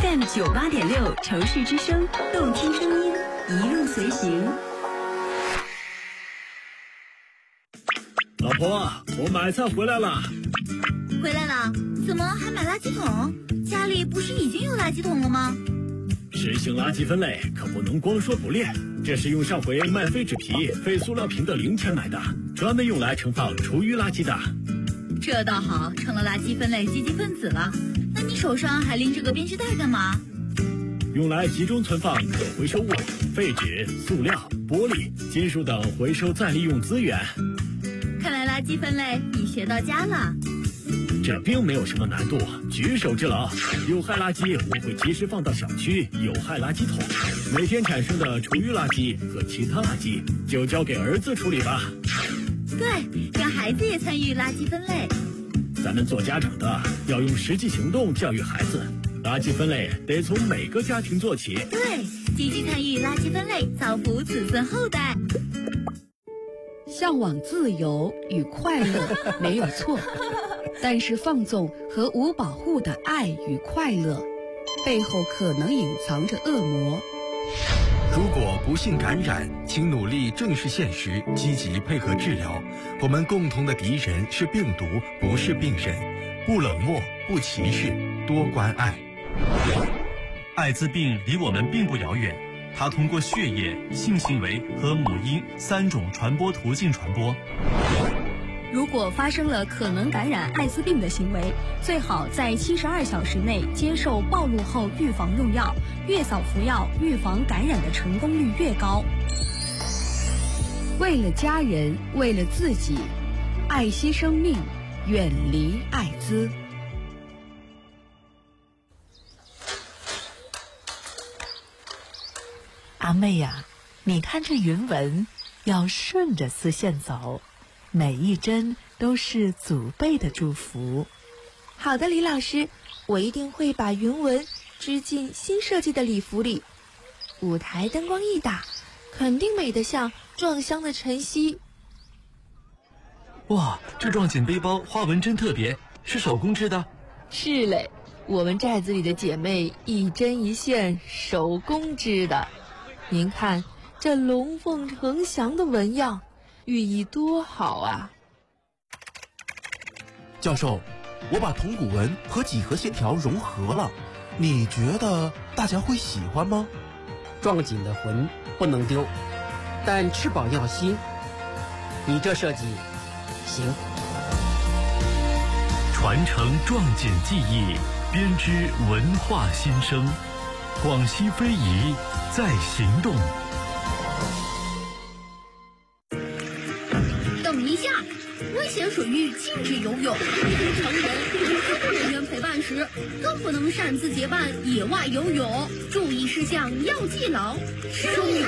FM 98.6城市之声，动听声音，一路随行。 老婆，我买菜回来了。 回来了？怎么还买垃圾桶？家里不是已经有垃圾桶了吗？ 实行垃圾分类可不能光说不练，这是用上回卖废纸皮、废塑料瓶的零钱买的，专门用来盛放厨余垃圾的。 这倒好，成了垃圾分类积极分子了。那你手上还拎着个编织袋干嘛？ 用来集中存放可回收物，废纸、塑料、玻璃、金属等回收再利用资源。 看来垃圾分类你学到家了。 这并没有什么难度，举手之劳。有害垃圾我会及时放到小区有害垃圾桶，每天产生的厨余垃圾和其他垃圾就交给儿子处理吧。 对，让孩子也参与垃圾分类。 咱们做家长的要用实际行动教育孩子，垃圾分类得从每个家庭做起。 对，积极参与垃圾分类，造福子孙后代。 向往自由与快乐没有错，但是放纵和无保护的爱与快乐，背后可能隐藏着恶魔。 如果不幸感染，请努力正视现实，积极配合治疗。我们共同的敌人是病毒，不是病人。不冷漠，不歧视，多关爱。 艾滋病离我们并不遥远，它通过血液、性行为和母婴3种传播途径传播。 如果发生了可能感染艾滋病的行为，最好在72小时内接受暴露后预防用药，越早服药，预防感染的成功率越高。为了家人，为了自己，爱惜生命，远离艾滋。 阿妹呀，你看这云纹，要顺着丝线走，每一针都是祖辈的祝福。 好的，李老师，我一定会把云纹织进新设计的礼服里。舞台灯光一打，肯定美得像撞香的晨曦。 哇，这撞锦背包花纹真特别，是手工织的？ 是嘞，我们寨子里的姐妹一针一线手工织的。您看这龙凤呈祥的纹样，寓意多好啊！ 教授，我把铜鼓纹和几何线条融合了，你觉得大家会喜欢吗？ 撞锦的魂不能丢，但吃饱要新。你这设计行。 传承撞锦技艺，编织文化新生。广西非遗在行动。 等一下，危险水域禁止游泳，成人与医护人员陪伴时，更不能擅自结伴野外游泳。注意事项要记牢。生命